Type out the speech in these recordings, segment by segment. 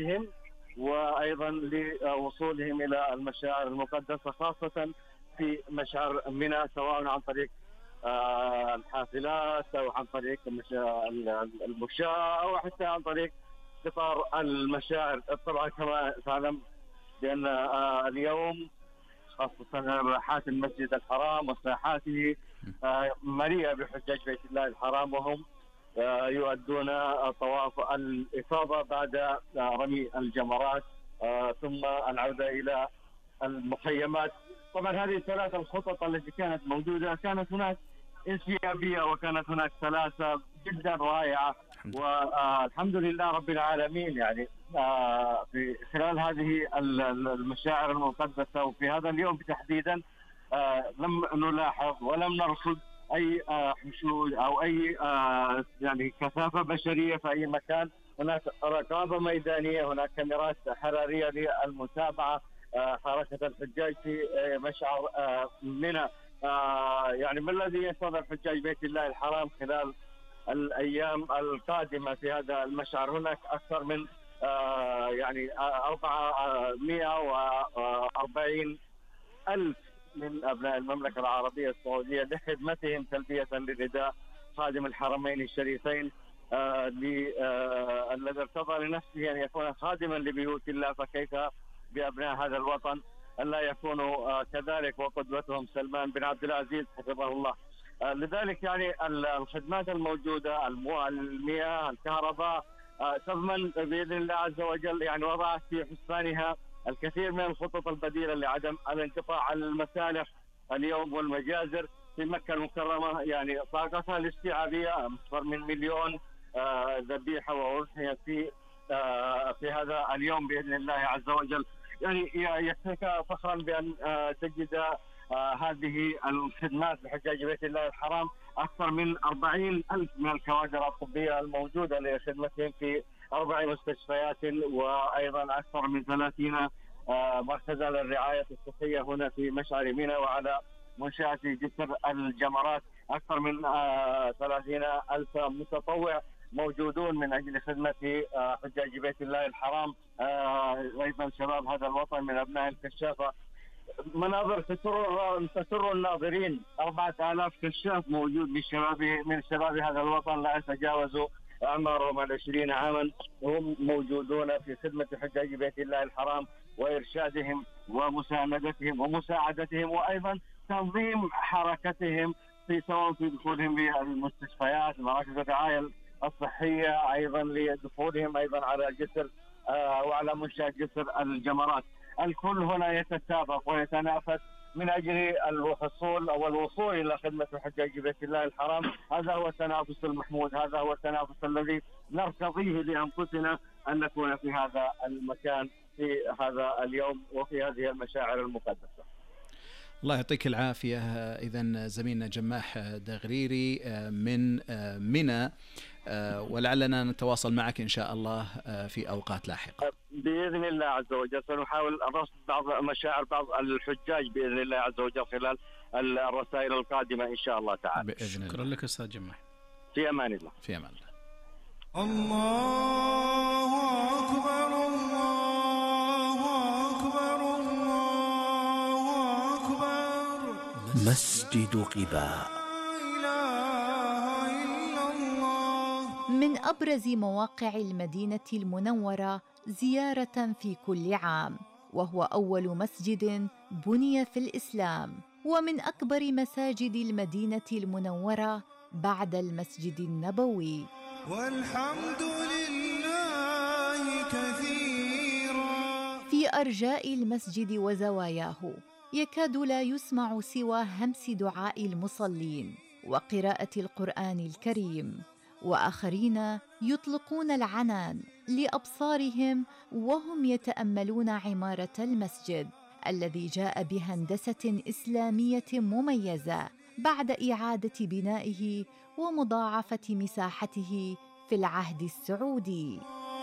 لحجهم وأيضا لوصولهم إلى المشاعر المقدسة، خاصة في مشعر منى، سواء عن طريق الحافلات أو عن طريق المشاة أو حتى عن طريق قطار المشاعر. طبعا كما تعلم بأن اليوم خاصة راحات المسجد الحرام وساحاته مليئة بحجاج بيت الله الحرام، وهم يؤدون طواف الإفاضة بعد رمي الجمرات ثم العودة إلى المخيمات. طبعا هذه الثلاث الخطط التي كانت موجودة كانت هناك انسيابية وكانت هناك سلاسة جدا رائعة، والحمد لله رب العالمين. يعني في خلال هذه المشاعر المقدسة وفي هذا اليوم تحديدا لم نلاحظ ولم نرصد أي حشود أو أي يعني كثافة بشرية في أي مكان. هناك رقابة ميدانية، هناك كاميرات حرارية للمتابعة حركة الحجاج في مشعر منى. يعني ما الذي ينتظر حجاج بيت الله الحرام خلال الأيام القادمة في هذا المشعر؟ هناك أكثر من يعني 440 ألف من أبناء المملكة العربية السعودية لخدمتهم تلبية لنداء خادم الحرمين الشريفين الذي ارتضى لنفسه أن يكون خادما لبيوت الله، فكيف بأبناء هذا الوطن ألا يكونوا كذلك وقدوتهم سلمان بن عبد العزيز حفظه الله. لذلك يعني الخدمات الموجودة، المياه، الكهرباء، تضمن بإذن الله عز وجل يعني وضعت في حسبانها الكثير من الخطط البديلة لعدم الانقطاع عن المسالح اليوم والمجازر في مكة المكرمة. يعني طاقتها الاستيعابية أكثر من 1,000,000 ذبيحة وأضحية في هذا اليوم بإذن الله عز وجل. يعني يكفيك فخرا بأن تجد هذه الخدمات لحجاج بيت الله الحرام أكثر من 40 ألف من الكوادر الطبية الموجودة لخدمتهم في 4 مستشفيات، وأيضا أكثر من 30 مركزا للرعاية الصحية هنا في مشعر منى. وعلى منشأة جسر الجمرات أكثر من 30 ألف متطوع موجودون من أجل خدمة حجاج بيت الله الحرام. أيضا شباب هذا الوطن من أبناء الكشافة، مناظر تسر الناظرين. 4000 كشاف موجود من شباب هذا الوطن لا يتجاوزوا أعمارهم 20 عاما، وهم موجودون في خدمة حجاج بيت الله الحرام وإرشادهم ومساندتهم ومساعدتهم، وأيضا تنظيم حركتهم سواء في دخولهم للمستشفيات، مراكز الرعاية الصحية، أيضا لدخولهم أيضا على جسر وعلى منشأة جسر الجمرات. الكل هنا يتسابق ويتنافس من أجل الوصول إلى خدمة حجاج بيت الله الحرام. هذا هو التنافس المحمود، هذا هو التنافس الذي نرتضيه لأنفسنا أن نكون في هذا المكان في هذا اليوم وفي هذه المشاعر المقدسة. الله يعطيك العافية. إذن زميلنا جماح دغريري من منى، ولعلنا نتواصل معك إن شاء الله في أوقات لاحقة بإذن الله عز وجل. سنحاول رصد بعض مشاعر بعض الحجاج بإذن الله عز وجل خلال الرسائل القادمة إن شاء الله تعالى. شكرا لك أستاذ جماح. في أمان الله. في أمان الله. الله أكبر الله أكبر الله أكبر. مسجد قباء. من أبرز مواقع المدينة المنورة زيارة في كل عام، وهو أول مسجد بني في الإسلام، ومن أكبر مساجد المدينة المنورة بعد المسجد النبوي. والحمد لله كثيرا. في أرجاء المسجد وزواياه يكاد لا يسمع سوى همس دعاء المصلين وقراءة القرآن الكريم، وآخرين يطلقون العنان لأبصارهم وهم يتأملون عمارة المسجد الذي جاء بهندسة إسلامية مميزة بعد إعادة بنائه ومضاعفة مساحته في العهد السعودي.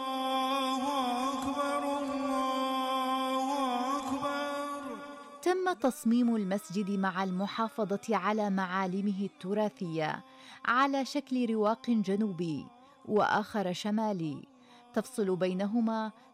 تم تصميم المسجد مع المحافظة على معالمه التراثية على شكل رواق جنوبي وآخر شمالي تفصل بينهما